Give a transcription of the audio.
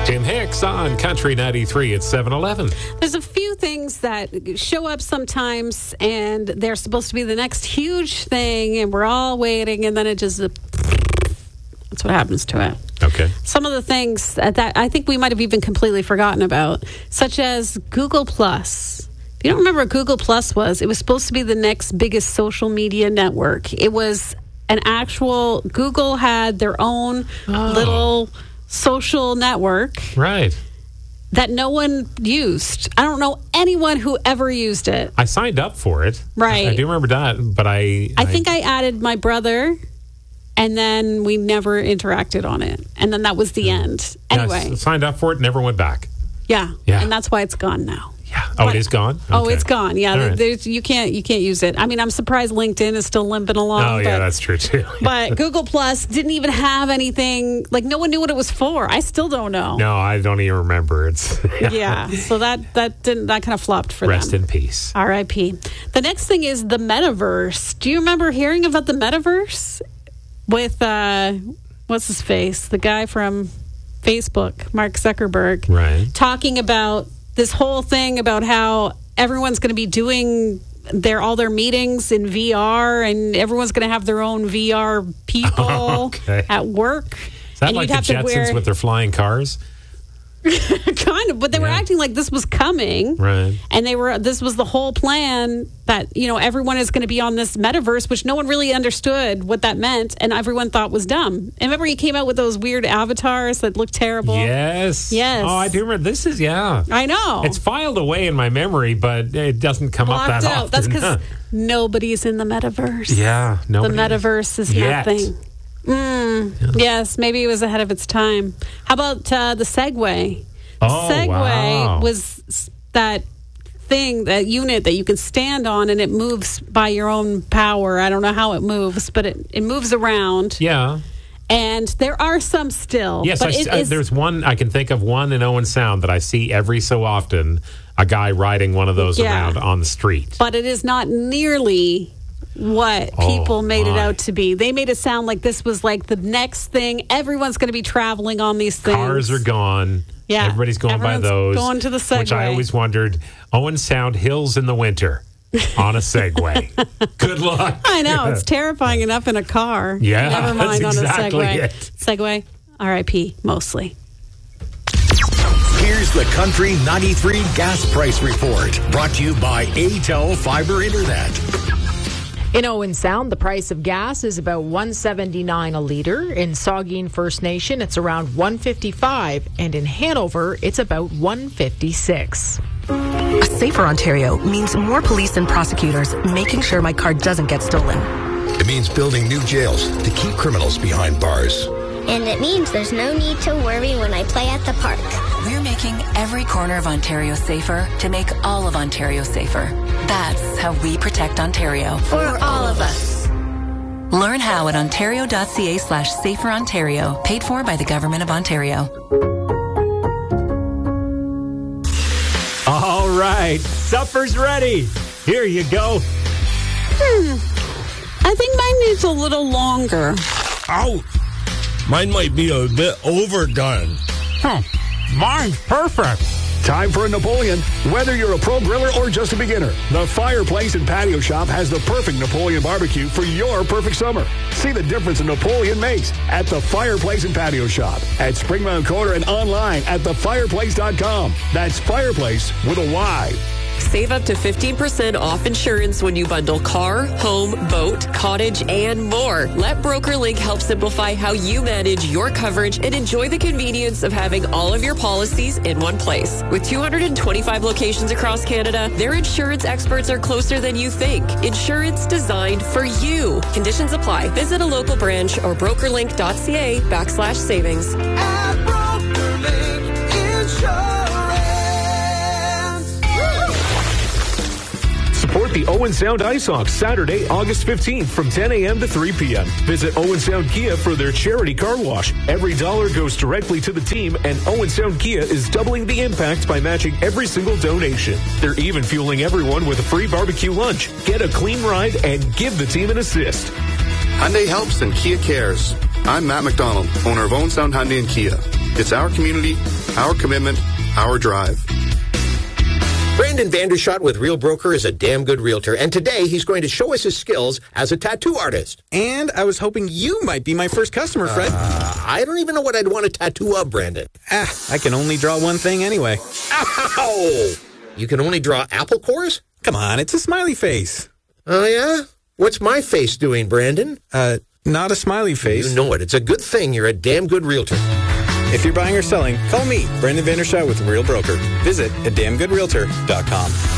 Tim Hicks on Country 93 at 7:11. There's a few things that show up sometimes, and they're supposed to be the next huge thing, and we're all waiting, and then it just... That's what happens to it. Okay. Some of the things that I think we might have even completely forgotten about, such as Google+. If you don't remember what Google Plus was, it was supposed to be the next biggest social media network. It was an actual... Google had their own little social network. Right. That no one used. I don't know anyone who ever used it. I signed up for it. Right. I do remember that, but I think I added my brother, and then we never interacted on it. And then that was the end. Anyway. I signed up for it, never went back. Yeah. And that's why it's gone now. Yeah. Oh, it is gone? Okay. Oh, it's gone. Yeah. Right. You can't use it. I mean, I'm surprised LinkedIn is still limping along. Oh, yeah, that's true too. But Google Plus didn't even have anything. Like, no one knew what it was for. I still don't know. No, I don't even remember. It's yeah. So that kind of flopped for them. Rest in peace. R.I.P. The next thing is the metaverse. Do you remember hearing about the metaverse with what's his face? The guy from Facebook, Mark Zuckerberg, right? Talking about this whole thing about how everyone's going to be doing all their meetings in VR, and everyone's going to have their own VR people at work. Is that like the Jetsons with their flying cars? Kind of, but they were acting like this was coming, right? And this was the whole plan that everyone is going to be on this metaverse, which no one really understood what that meant, and everyone thought was dumb. And remember, he came out with those weird avatars that looked terrible. Yes. Oh, I do remember. This is I know it's filed away in my memory, but it doesn't come up that often. That's because nobody's in the metaverse. Yeah, nobody. The metaverse is nothing. Yes, maybe it was ahead of its time. How about the Segway? Segway was that thing, that unit that you can stand on, and it moves by your own power. I don't know how it moves, but it moves around. Yeah. And there are some still. Yes, but there's one, I can think of one in Owen Sound that I see every so often, a guy riding one of those around on the street. But it is not nearly what people made it out to be. They made it sound like this was like the next thing. Everyone's going to be traveling on these things. Cars are gone. Yeah. Everybody's going by those. Going to the Segway. Which I always wondered, Owen Sound hills in the winter on a Segway. Good luck. I know. It's terrifying enough in a car. Yeah. Never mind that's on exactly a Segway. It. Segway, R.I.P. mostly. Here's the Country 93 Gas Price Report, brought to you by ATEL Fiber Internet. In Owen Sound, the price of gas is about $1.79 a liter. In Saugeen First Nation, it's around $1.55, and in Hanover, it's about $1.56. A safer Ontario means more police and prosecutors making sure my car doesn't get stolen. It means building new jails to keep criminals behind bars. And it means there's no need to worry when I play at the park. We're making every corner of Ontario safer to make all of Ontario safer. That's how we protect Ontario. For all of us. Learn how at ontario.ca/saferontario. Paid for by the Government of Ontario. All right. Supper's ready. Here you go. I think mine needs a little longer. Ow! Mine might be a bit overdone. Mine's perfect. Time for a Napoleon. Whether you're a pro griller or just a beginner, the Fireplace and Patio Shop has the perfect Napoleon barbecue for your perfect summer. See the difference a Napoleon makes at the Fireplace and Patio Shop at Springmount Corner and online at thefireplace.com. That's Fireplace with a Y. Save up to 15% off insurance when you bundle car, home, boat, cottage, and more. Let BrokerLink help simplify how you manage your coverage and enjoy the convenience of having all of your policies in one place. With 225 locations across Canada, their insurance experts are closer than you think. Insurance designed for you. Conditions apply. Visit a local branch or brokerlink.ca/savings. At BrokerLink Insurance. Support the Owen Sound Ice Hawks Saturday, August 15th from 10 a.m. to 3 p.m. Visit Owen Sound Kia for their charity car wash. Every dollar goes directly to the team, and Owen Sound Kia is doubling the impact by matching every single donation. They're even fueling everyone with a free barbecue lunch. Get a clean ride and give the team an assist. Hyundai helps and Kia cares. I'm Matt McDonald, owner of Owen Sound Hyundai and Kia. It's our community, our commitment, our drive. Brandon Vandershot with Real Broker is a damn good realtor, and today he's going to show us his skills as a tattoo artist. And I was hoping you might be my first customer, Fred. I don't even know what I'd want a tattoo of, Brandon. I can only draw one thing anyway. Ow! You can only draw apple cores? Come on, it's a smiley face. Oh, yeah? What's my face doing, Brandon? Not a smiley face. You know it. It's a good thing you're a damn good realtor. If you're buying or selling, call me, Brandon Vandershot with Real Broker. Visit at damngoodrealtor.com.